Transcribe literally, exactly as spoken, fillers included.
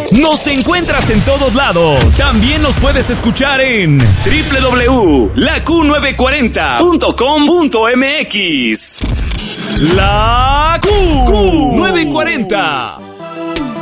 Nos encuentras en todos lados. También nos puedes escuchar en doble u doble u doble u punto la Q novecientos cuarenta punto com punto m x. La Q, Q novecientos cuarenta.